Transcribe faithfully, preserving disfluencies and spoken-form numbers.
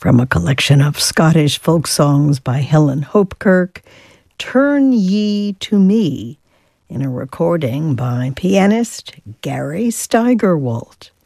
from a collection of Scottish folk songs by Helen Hopkirk, Turn Ye to Me, in a recording by pianist Gary Steigerwalt.